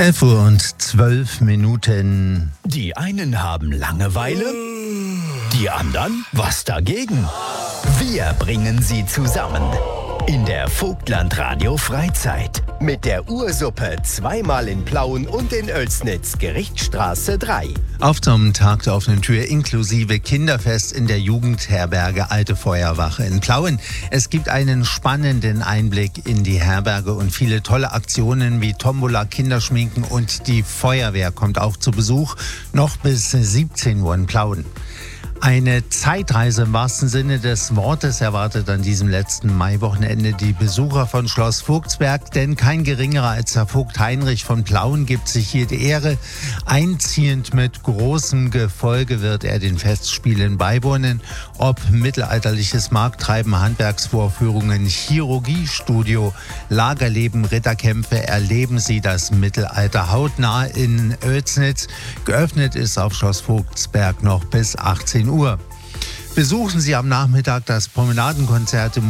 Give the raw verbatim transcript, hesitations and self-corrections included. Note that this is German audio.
elf Uhr und zwölf Minuten. Die einen haben Langeweile, die anderen was dagegen. Wir bringen sie zusammen in der Vogtland Radio Freizeit mit der Ursuppe zweimal in Plauen und in Oelsnitz, Gerichtsstraße drei. Auf zum Tag der offenen Tür inklusive Kinderfest in der Jugendherberge Alte Feuerwache in Plauen. Es gibt einen spannenden Einblick in die Herberge und viele tolle Aktionen wie Tombola, Kinderschminken und die Feuerwehr kommt auch zu Besuch, noch bis siebzehn Uhr in Plauen. Eine Zeitreise im wahrsten Sinne des Wortes erwartet an diesem letzten Maiwochenende die Besucher von Schloss Vogtsberg, denn kein geringerer als der Vogt Heinrich von Plauen gibt sich hier die Ehre. Einziehend mit großem Gefolge wird er den Festspielen beiwohnen. Ob mittelalterliches Markttreiben, Handwerksvorführungen, Chirurgiestudio, Lagerleben, Ritterkämpfe, erleben Sie das Mittelalter hautnah in Oelsnitz. Geöffnet ist auf Schloss Vogtsberg noch bis achtzehn Uhr. Besuchen Sie am Nachmittag das Promenadenkonzert im